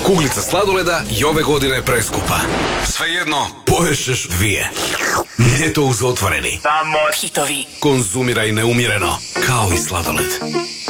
Kuglica sladoleda i ove godine preskupa. Svejedno, poješeš 2. Ljeto uz otvoreni. Samo hitovi. Konzumiraj neumjereno, kao i sladoled.